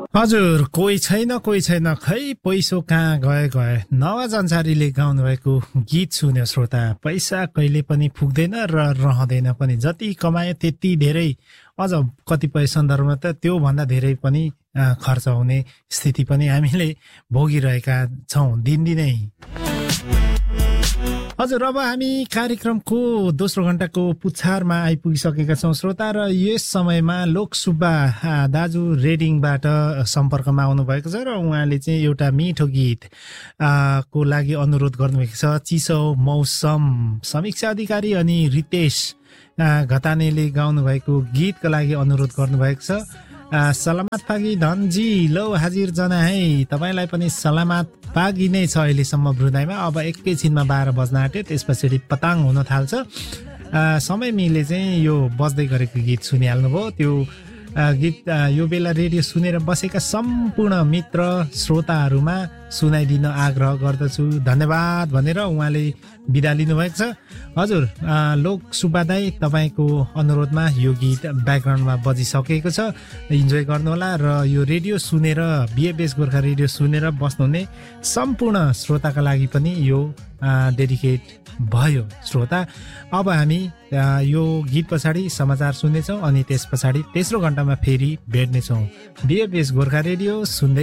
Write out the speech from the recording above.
हजुर, कोही छैन खै पैसो कहाँ गए नवाज अन्सारीले गाउनु भएको गीत सुन्यो श्रोता। पैसा कहिले पनि पुग्दैन र रहँदैन पनि, जति कमाए त्यति धेरै, अझ कतिपय सन्दर्भमा त त्यो भन्दा धेरै पनि खर्च हुने स्थिति पनि हामीले भोगिरहेका छौँ दिनदिनै। हजुर, अब हामी कार्यक्रमको दोस्रो घण्टाको पुच्छारमा आइपुगिसकेका छौँ श्रोता, र यस समयमा लोक सुब्बा दाजु रेडिङबाट सम्पर्कमा आउनुभएको छ र उहाँले चाहिँ एउटा मिठो गीत को लागि अनुरोध गर्नुभएको छ। चिसो मौसम समीक्षा अधिकारी अनि रितेश घतानेले गाउनुभएको गीतको लागि अनुरोध गर्नुभएको छ। सलामत पागी धनजी, लो हाजिर जना है, तपाईँलाई पनि सलामत पागी नै छ अहिलेसम्म हृदयमा। अब एकैछिनमा 12 बज्न आँट्यो, त्यस पछाडि पताङ हुन थाल्छ। समय मिले चाहिँ यो बज्दै गरेको गीत सुनिहाल्नुभयो। त्यो गीत यो बेला रेडियो सुनेर बसेका सम्पूर्ण मित्र श्रोताहरूमा सुनाइदिन आग्रह गर्दछु, धन्यवाद भनेर उहाँले बिदा लिनुभएको छ। हजुर, लोक सुब्बा दाई, तपाईँको अनुरोधमा यो गीत ब्याकग्राउन्डमा बजिसकेको छ, इन्जोय गर्नुहोला। र यो रेडियो सुनेर, बिएबएस गोर्खा रेडियो सुनेर बस्नुहुने सम्पूर्ण श्रोताका लागि पनि यो डेडिकेट भयो श्रोता। अब हामी यो गीत पछाडि समाचार सुन्नेछौँ अनि त्यस पछाडि तेस्रो घण्टामा फेरि भेट्नेछौँ। बिएबएस गोर्खा रेडियो सुन्दै